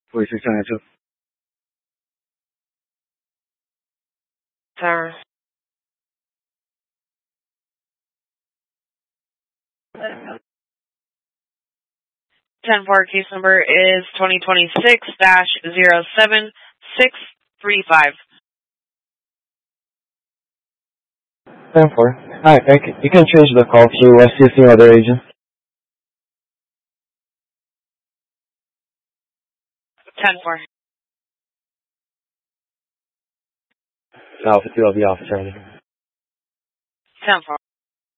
4672. Sir. 10-4 case number is 2026-07635. 10-4. Hi, you can change the call to assisting other agent. 10-4. Alpha 2, I'll be off, Charlie. 10-4.